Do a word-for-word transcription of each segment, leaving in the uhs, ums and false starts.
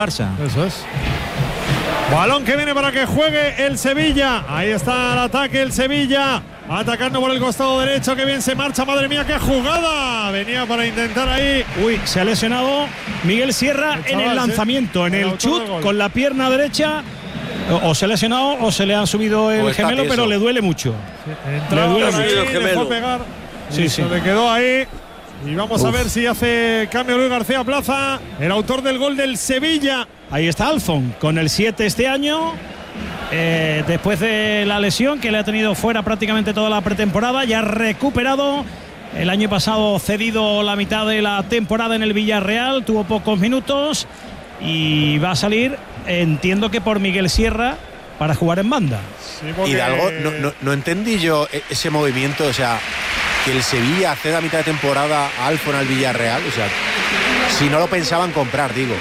Barça. Eso es. Balón que viene para que juegue el Sevilla. Ahí está el ataque, el Sevilla. Atacando por el costado derecho. Que bien se marcha. Madre mía, qué jugada. Venía para intentar ahí. Uy, se ha lesionado Miguel Sierra el chaval, en el lanzamiento, ¿sí? En el, el chut con la pierna derecha. O, o se ha lesionado o se le ha subido el gemelo, pero le duele mucho. Sí, le duele mucho. El gemelo. Pegar, sí, sí. Se le quedó ahí. Y vamos Uf. a ver si hace cambio Luis García Plaza, el autor del gol del Sevilla. Ahí está Alfon con el siete este año. Eh, después de la lesión que le ha tenido fuera prácticamente toda la pretemporada, ya recuperado. El año pasado cedido la mitad de la temporada en el Villarreal, tuvo pocos minutos y va a salir, entiendo que por Miguel Sierra, para jugar en banda. Sí, porque... Hidalgo, no, no, no entendí yo ese movimiento, o sea, que el Sevilla ceda a mitad de temporada a Alfon al Villarreal, o sea, si no lo pensaban comprar, digo.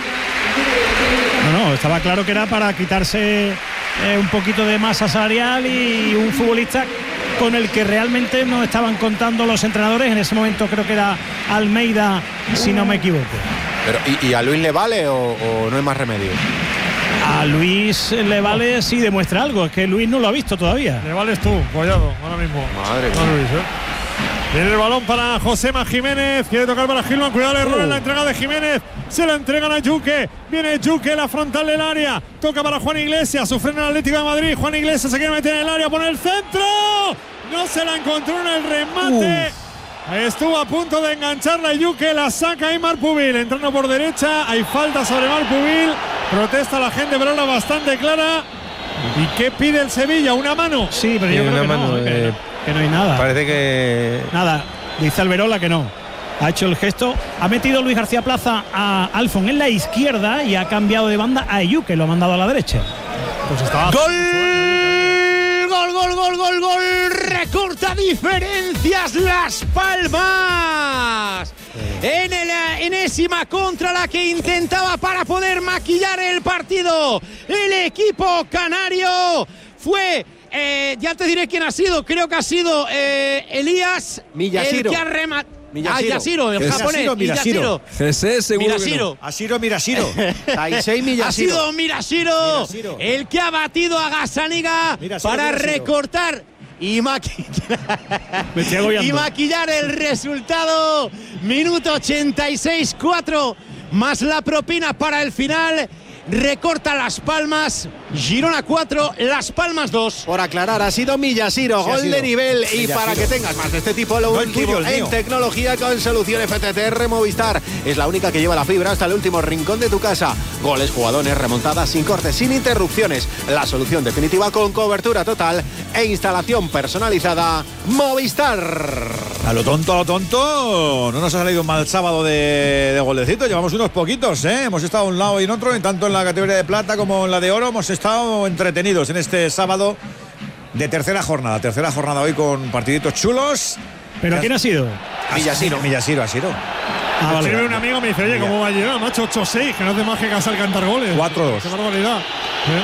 No, no, estaba claro que era para quitarse eh, un poquito de masa salarial y un futbolista con el que realmente no estaban contando los entrenadores. En ese momento creo que era Almeida, si no me equivoco. Pero, ¿y, y a Luis le vale o, o no hay más remedio? A Luis le vale si demuestra algo, es que Luis no lo ha visto todavía. Le vales tú, Collado, ahora mismo. Madre mía. No, Luis, ¿eh? Viene el balón para Josema Jiménez. Quiere tocar para Gilman. Cuidado el error uh. en la entrega de Jiménez. Se la entregan a Yuque. Viene Yuque, la frontal del área. Toca para Juan Iglesias. Sufre en el Atlético de Madrid. Juan Iglesias se quiere meter en el área. Pone el centro. No se la encontró en el remate. Uh. Estuvo a punto de engancharla Yuque. La saca ahí Marpubil. Entrando por derecha. Hay falta sobre Marpubil. Protesta la gente, pero ahora bastante clara. ¿Y qué pide el Sevilla? ¿Una mano? Sí, pero yo sí, creo que mano, no, eh, que, que no hay nada. Parece que... Nada, dice Alberola que no. Ha hecho el gesto. Ha metido Luis García Plaza a Alfon en la izquierda y ha cambiado de banda a Ayu, que lo ha mandado a la derecha. Pues estaba... ¡Gol! ¡Gol, gol, gol, gol, gol! ¡Recorta diferencias Las Palmas! En la enésima contra la que intentaba para poder maquillar el partido el equipo canario fue, eh, ya te diré quién ha sido, creo que ha sido eh, Elías Miyashiro. el que ha rematado. Miyashiro. Ah, Yashiro, el japonés. Miyashiro. Ese seguro Miyashiro. que no. Ashiro Miyashiro. Taisei Miyashiro. Ha sido Miyashiro, Miyashiro el que ha batido a Gazzaniga para Miyashiro. recortar y maquillar, y maquillar el resultado. Minuto ochenta y seis, cuatro más la propina para el final. Recorta Las Palmas, Girona cuatro, Las Palmas dos. Por aclarar, ha sido Miyashiro, gol de nivel. Y para que tengas más de este tipo, lo último en tecnología con solución F T T R Movistar. Es la única que lleva la fibra hasta el último rincón de tu casa. Goles, jugadores, remontadas, sin cortes, sin interrupciones. La solución definitiva con cobertura total e instalación personalizada Movistar. A lo tonto, a lo tonto. No nos ha salido un mal sábado de, de golecitos. Llevamos unos poquitos, ¿eh? Hemos estado a un lado y en otro, en tanto en la categoría de plata como en la de oro. Hemos estado entretenidos en este sábado de tercera jornada. Tercera jornada hoy con partiditos chulos. ¿Pero quién ha sido? Miyashiro. Miyashiro ha sido. Ah, vale. Escribe un amigo, me dice, oye, ¿cómo va a llegar? Macho, ocho seis, que no hace más que casar cantar goles. cuatro dos. Qué barbaridad. ¿Eh?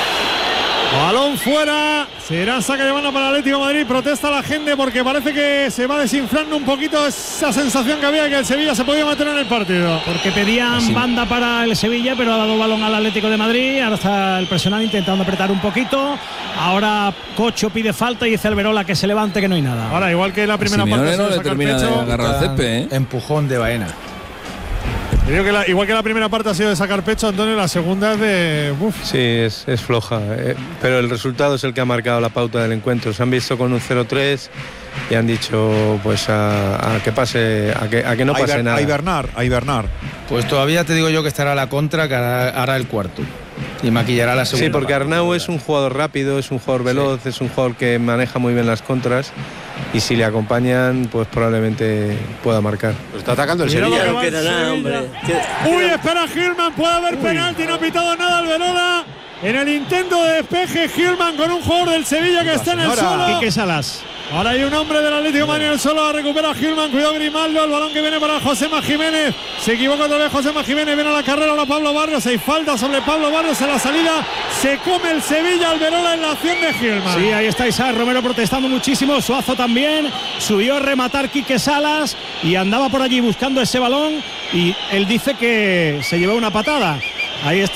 Balón fuera. Será saque de banda para el Atlético de Madrid. Protesta la gente porque parece que se va desinflando un poquito esa sensación que había de que el Sevilla se podía meter en el partido. Porque pedían sí. banda para el Sevilla, pero ha dado balón al Atlético de Madrid. Ahora está el personal intentando apretar un poquito. Ahora Cocho pide falta y dice Alberola que se levante, que no hay nada. Ahora, igual que la primera Simeone parte, no le termina pecho, de agarrar el césped, ¿eh? Empujón de Baena. Digo que la, igual que la primera parte ha sido de sacar pecho, Antonio, la segunda es de... Uf. Sí, es, es floja, eh, pero el resultado es el que ha marcado la pauta del encuentro. Se han visto con un cero tres y han dicho pues a, a que pase, a que, a que no pase a Iber, nada. A hibernar, a hibernar. Pues todavía te digo yo que estará la contra, que hará, hará el cuarto y maquillará la segunda. Sí, porque Arnau es un jugador rápido, es un jugador veloz, sí. es un jugador que maneja muy bien las contras. Y si le acompañan, pues probablemente pueda marcar. Pues está atacando el Sevilla. No queda nada, hombre. Uy, espera Gilman, puede haber Uy. penalti, no ha pitado nada Alberola. En el intento de despeje, Gilman con un jugador del Sevilla que está en el suelo. Quique Salas. Ahora hay un hombre del Atlético de Madrid en el suelo, recupera Gilman, cuidado Grimaldo, el balón que viene para Josema Jiménez. Se equivoca otra vez Josema Jiménez, viene a la carrera ahora Pablo Barrios, hay falta sobre Pablo Barrios en la salida. Se come el Sevilla, Alberola en la acción de Gilman. Sí, ahí está Isaac Romero protestando muchísimo, Suazo también, subió a rematar Quique Salas y andaba por allí buscando ese balón y él dice que se llevó una patada. Ahí está.